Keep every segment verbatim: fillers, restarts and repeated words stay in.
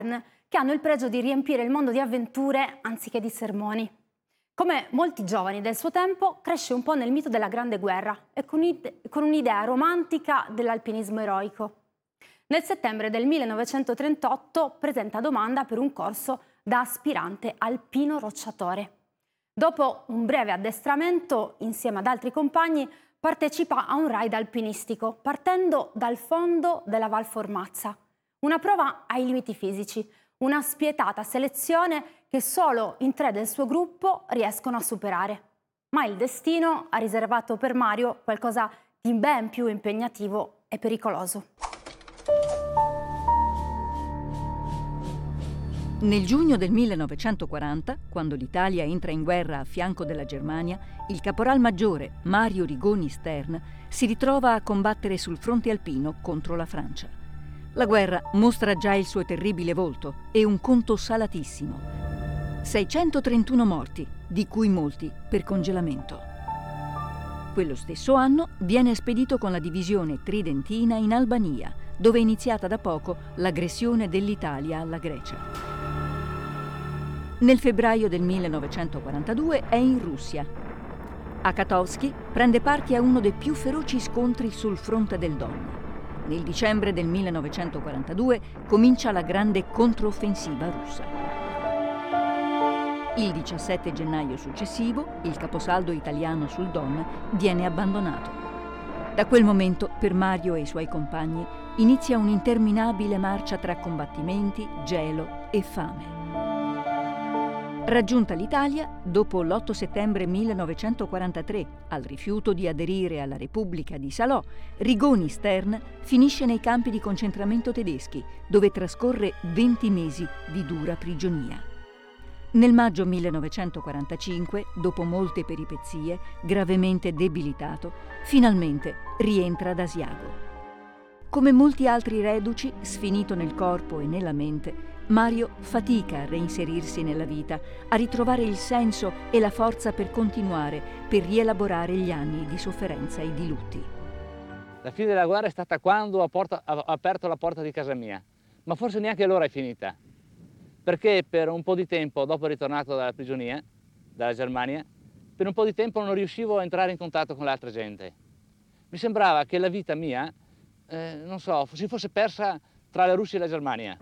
che hanno il pregio di riempire il mondo di avventure anziché di sermoni. Come molti giovani del suo tempo, cresce un po' nel mito della Grande Guerra e con un'idea romantica dell'alpinismo eroico. Nel settembre del millenovecentotrentotto presenta domanda per un corso da aspirante alpino rocciatore. Dopo un breve addestramento, insieme ad altri compagni, partecipa a un raid alpinistico, partendo dal fondo della Val Formazza. Una prova ai limiti fisici, una spietata selezione che solo in tre del suo gruppo riescono a superare. Ma il destino ha riservato per Mario qualcosa di ben più impegnativo e pericoloso. Nel giugno del millenovecentoquaranta, quando l'Italia entra in guerra a fianco della Germania, il caporal maggiore Mario Rigoni Stern si ritrova a combattere sul fronte alpino contro la Francia. La guerra mostra già il suo terribile volto e un conto salatissimo. seicentotrentuno morti, di cui molti per congelamento. Quello stesso anno viene spedito con la divisione tridentina in Albania, dove è iniziata da poco l'aggressione dell'Italia alla Grecia. Nel febbraio del millenovecentoquarantadue è in Russia. A Khatovsky prende parte a uno dei più feroci scontri sul fronte del Don. Nel dicembre del millenovecentoquarantadue comincia la grande controffensiva russa. Il diciassette gennaio successivo, il caposaldo italiano sul Don viene abbandonato. Da quel momento, per Mario e i suoi compagni, inizia un'interminabile marcia tra combattimenti, gelo e fame. Raggiunta l'Italia, dopo l'otto settembre millenovecentoquarantatré, al rifiuto di aderire alla Repubblica di Salò, Rigoni Stern finisce nei campi di concentramento tedeschi, dove trascorre venti mesi di dura prigionia. Nel maggio millenovecentoquarantacinque, dopo molte peripezie, gravemente debilitato, finalmente rientra ad Asiago. Come molti altri reduci, sfinito nel corpo e nella mente, Mario fatica a reinserirsi nella vita, a ritrovare il senso e la forza per continuare, per rielaborare gli anni di sofferenza e di lutti. La fine della guerra è stata quando ho, porta, ho aperto la porta di casa mia, ma forse neanche allora è finita, perché per un po' di tempo, dopo ritornato dalla prigionia, dalla Germania, per un po' di tempo non riuscivo a entrare in contatto con l'altra gente. Mi sembrava che la vita mia, eh, non so, si fosse persa tra la Russia e la Germania.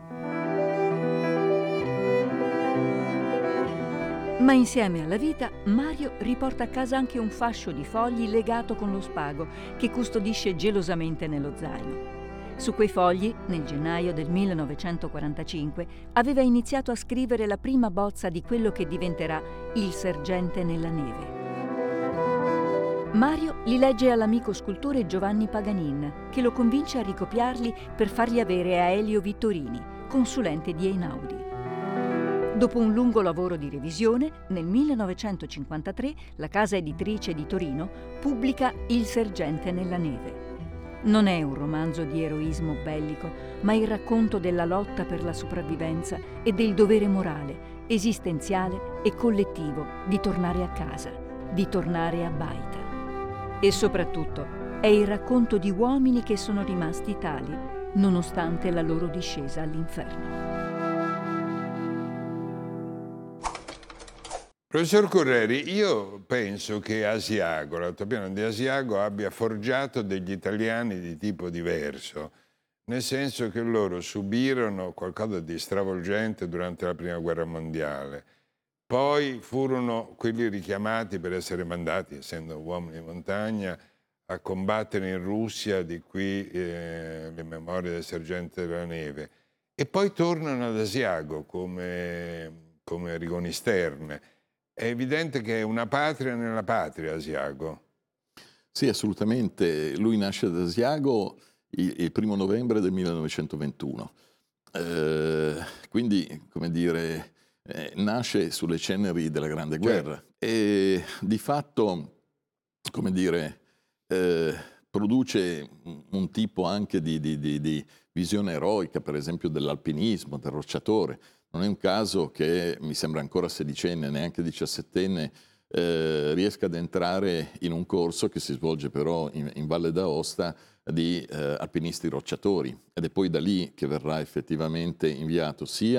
Ma insieme alla vita, Mario riporta a casa anche un fascio di fogli legato con lo spago che custodisce gelosamente nello zaino. Su quei fogli, nel gennaio del millenovecentoquarantacinque, aveva iniziato a scrivere la prima bozza di quello che diventerà Il sergente nella neve. Mario li legge all'amico scultore Giovanni Paganin, che lo convince a ricopiarli per farli avere a Elio Vittorini, consulente di Einaudi. Dopo un lungo lavoro di revisione, nel millenovecentocinquantatré la casa editrice di Torino pubblica Il sergente nella neve. Non è un romanzo di eroismo bellico, ma il racconto della lotta per la sopravvivenza e del dovere morale, esistenziale e collettivo di tornare a casa, di tornare a Baita. E soprattutto è il racconto di uomini che sono rimasti tali, nonostante la loro discesa all'inferno. Professor Correri, io penso che Asiago, l'altopiano di Asiago, abbia forgiato degli italiani di tipo diverso, nel senso che loro subirono qualcosa di stravolgente durante la Prima Guerra Mondiale. Poi furono quelli richiamati per essere mandati, essendo uomini di montagna, a combattere in Russia, di qui eh, le memorie del sergente della neve. E poi tornano ad Asiago come, come Rigoni Stern. È evidente che è una patria nella patria, Asiago. Sì, assolutamente. Lui nasce ad Asiago il, il primo novembre del millenovecentoventuno. Eh, quindi, come dire, eh, nasce sulle ceneri della Grande Guerra. Certo. E di fatto, come dire, eh, produce un tipo anche di, di, di, di visione eroica, per esempio dell'alpinismo, del rocciatore. Non è un caso che mi sembra ancora sedicenne, neanche diciassettenne, eh, riesca ad entrare in un corso che si svolge però in, in Valle d'Aosta di eh, alpinisti rocciatori, ed è poi da lì che verrà effettivamente inviato sia